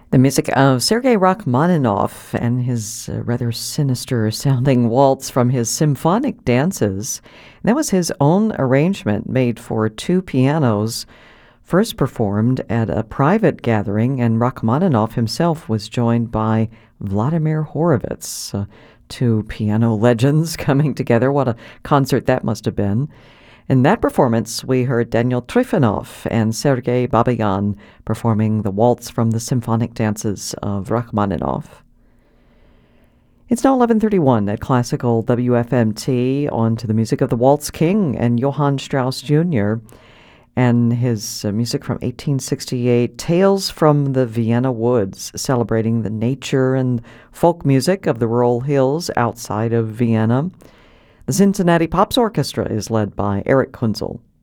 The music of Sergei Rachmaninoff and his rather sinister-sounding waltz from his symphonic dances. That was his own arrangement made for two pianos, first performed at a private gathering, and Rachmaninoff himself was joined by Vladimir Horowitz, two piano legends coming together. What a concert that must have been. In that performance, we heard Daniel Trifonov and Sergei Babayan performing the waltz from the symphonic dances of Rachmaninoff. It's now 11:31 at Classical WFMT, on to the music of the Waltz King and Johann Strauss Jr. and his music from 1868, Tales from the Vienna Woods, celebrating the nature and folk music of the rural hills outside of Vienna. The Cincinnati Pops Orchestra is led by Eric Kunzel.